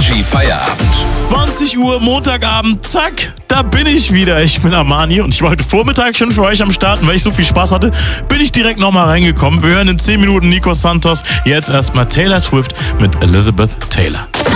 Energy Feierabend. 20 Uhr, Montagabend, zack, da bin ich wieder. Ich bin Armani und ich war heute Vormittag schon für euch am Start. Und weil ich so viel Spaß hatte, bin ich direkt nochmal reingekommen. Wir hören in 10 Minuten Nico Santos. Jetzt erstmal Taylor Swift mit Elizabeth Taylor.